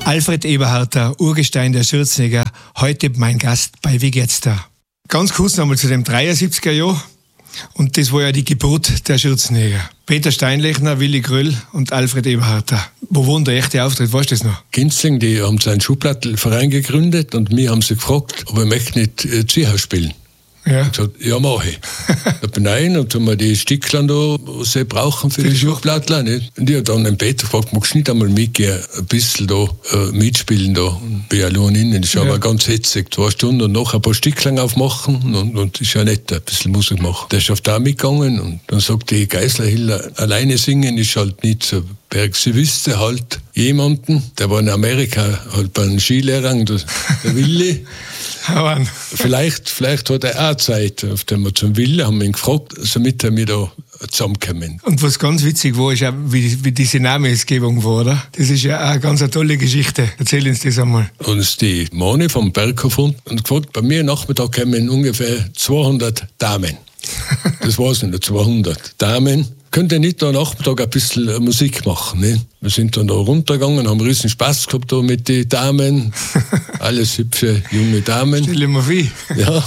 Alfred Eberharter, Urgestein der Schürzenjäger, heute mein Gast bei Wie geht's da? Ganz kurz nochmal zu dem 73er Jahr. Und das war ja die Geburt der Schürzenjäger. Peter Steinlechner, Willi Gröll und Alfred Eberharter. Wo war der echte Auftritt? Weißt du das noch? Ginzling, die haben seinen Schuhplattelverein gegründet und wir haben sie gefragt, ob ich möchte nicht Ziehhaus spielen. Ja. Ich gesagt, ja, mache ich. Da bin ich rein und haben wir die Sticklern da, was sie brauchen für die Schuhplattler. Nicht? Und ich habe dann den Peter gefragt, magst du nicht einmal mitgehen, ein bisschen da mitspielen da, bei Aloninnen. Das ist aber ganz hitzig, 2 Stunden und noch ein paar Sticklern aufmachen und ist ja nett, ein bisschen Musik machen. Der ist auf da mitgegangen und dann sagt die Geisler-Hiller, alleine singen ist halt nicht so Berg. Sie wüsste halt jemanden, der war in Amerika halt bei einem Skilehrer, der Willi. Vielleicht hat er auch Zeit, auf dem wir zum Willi haben ihn gefragt, damit wir da zusammenkommen. Und was ganz witzig war, ist auch, wie diese Namensgebung war, oder? Das ist ja auch eine ganz tolle Geschichte. Erzähl uns das einmal. Und es ist die Mone vom Berg gefunden und gefragt, bei mir Nachmittag kommen ungefähr 200 Damen. Das war's nicht, 200 Damen. Könnt ihr nicht da Nachmittag ein bisschen Musik machen? Ne? Wir sind dann da runtergegangen, haben riesen Spaß gehabt da mit den Damen. Alles hübsche junge Damen. Stell dir mal vor. Ja.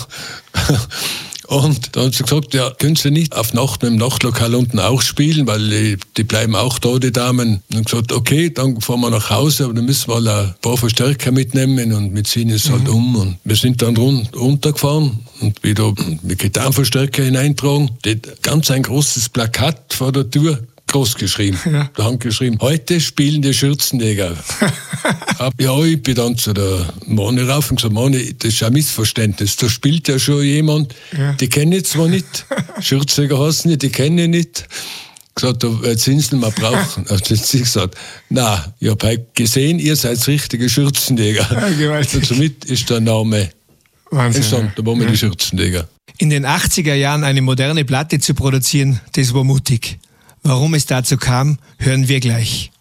Und dann hat sie gesagt, ja, können Sie nicht auf Nacht mit dem Nachtlokal unten auch spielen, weil die bleiben auch da, die Damen. Und gesagt, okay, dann fahren wir nach Hause, aber dann müssen wir ein paar Verstärker mitnehmen und wir ziehen es halt um. Und wir sind dann runtergefahren und wieder mit Gitarrenverstärker hineintragen. Ganz ein großes Plakat vor der Tür, groß geschrieben. Ja. Da haben geschrieben, heute spielen die Schürzenjäger. Ja, ich bin dann zu der Mone rauf und gesagt, Mone, das ist ein Missverständnis. Da spielt ja schon jemand, die kenne ich zwar nicht, Schürzenjäger heißen die kenne ich nicht. Gesagt, jetzt sind sie nicht mehr brauchen. Hat sie gesagt, na, ich habe heute gesehen, ihr seid richtige Schürzenjäger. Ja, und somit ist der Name entstanden, da waren wir die Schürzenjäger. In den 80er Jahren eine moderne Platte zu produzieren, das war mutig. Warum es dazu kam, hören wir gleich.